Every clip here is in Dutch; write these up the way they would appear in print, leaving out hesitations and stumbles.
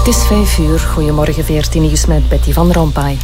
Het is 5:00. Goedemorgen, VRT Nieuws met Betty van Rompuy.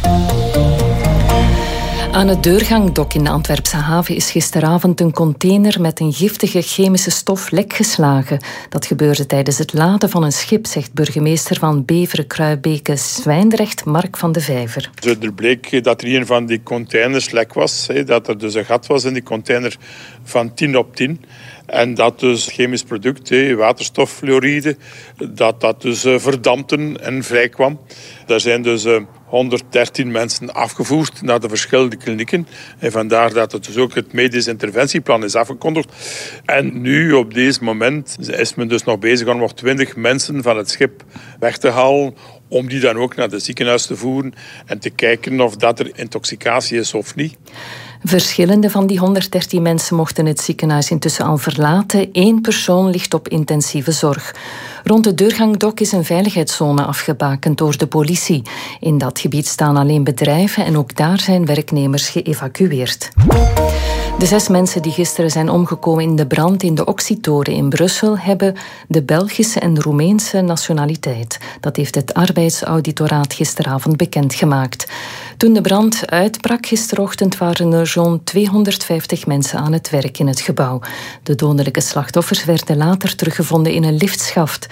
Aan het deurgangdok in de Antwerpse haven is gisteravond een container met een giftige chemische stof lek geslagen. Dat gebeurde tijdens het laden van een schip, zegt burgemeester van Beveren-Kruibeke-Zwijndrecht, Mark van de Vijver. Er bleek dat er een van die containers lek was. Dat er dus een gat was in die container van 10 op 10. En dat dus chemisch product, waterstoffluoride, dat dus verdampte en vrijkwam. Daar zijn dus 113 mensen afgevoerd naar de verschillende klinieken. En vandaar dat het dus ook het medisch interventieplan is afgekondigd. En nu, op deze moment, is men dus nog bezig om nog 20 mensen van het schip weg te halen, om die dan ook naar het ziekenhuis te voeren en te kijken of dat er intoxicatie is of niet. Verschillende van die 113 mensen mochten het ziekenhuis intussen al verlaten. 1 persoon ligt op intensieve zorg. Rond de deurgangdok is een veiligheidszone afgebakend door de politie. In dat gebied staan alleen bedrijven en ook daar zijn werknemers geëvacueerd. De 6 mensen die gisteren zijn omgekomen in de brand in de Oxytoren in Brussel hebben de Belgische en Roemeense nationaliteit. Dat heeft het arbeidsauditoraat gisteravond bekendgemaakt. Toen de brand uitbrak gisterochtend waren er zo'n 250 mensen aan het werk in het gebouw. De dodelijke slachtoffers werden later teruggevonden in een liftschacht.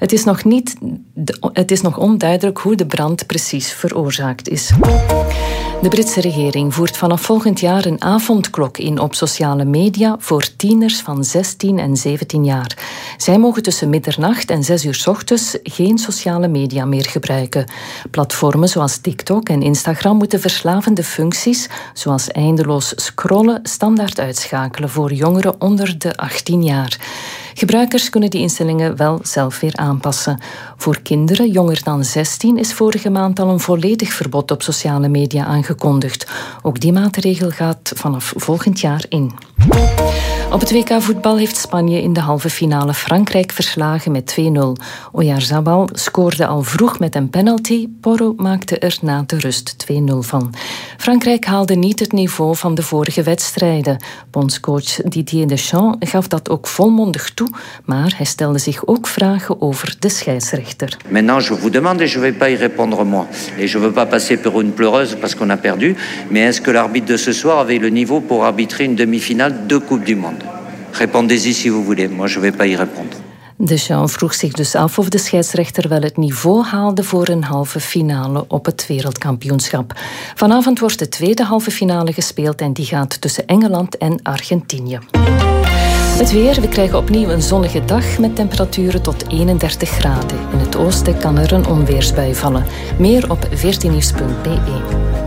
Het is nog onduidelijk hoe de brand precies veroorzaakt is. De Britse regering voert vanaf volgend jaar een avondklok in op sociale media voor tieners van 16 en 17 jaar. Zij mogen tussen middernacht en 6 uur 's ochtends geen sociale media meer gebruiken. Platformen zoals TikTok en Instagram moeten verslavende functies, zoals eindeloos scrollen, standaard uitschakelen voor jongeren onder de 18 jaar. Gebruikers kunnen die instellingen wel zelf weer aanpassen. Voor kinderen jonger dan 16 is vorige maand al een volledig verbod op sociale media aangekondigd. Ook die maatregel gaat vanaf volgend jaar in. Op het WK voetbal heeft Spanje in de halve finale Frankrijk verslagen met 2-0. Oyarzabal scoorde al vroeg met een penalty. Porro maakte er na de rust 2-0 van. Frankrijk haalde niet het niveau van de vorige wedstrijden. Bondscoach Didier Deschamps gaf dat ook volmondig toe, maar hij stelde zich ook vragen over de scheidsrechter. Maintenant, je vous demande et je vais pas y répondre moi. Et je veux pas passer pour une pleureuse parce qu'on a perdu, mais est-ce que l'arbitre de ce soir avait le niveau pour arbitrer une demi-finale de Coupe du Monde? Répondez-y si vous voulez. Moi, je vais pas y répondre. Deschamps vroeg zich dus af of de scheidsrechter wel het niveau haalde voor een halve finale op het wereldkampioenschap. Vanavond wordt de tweede halve finale gespeeld en die gaat tussen Engeland en Argentinië. Het weer, we krijgen opnieuw een zonnige dag met temperaturen tot 31 graden. In het oosten kan er een onweersbui vallen. Meer op 14nieuws.be.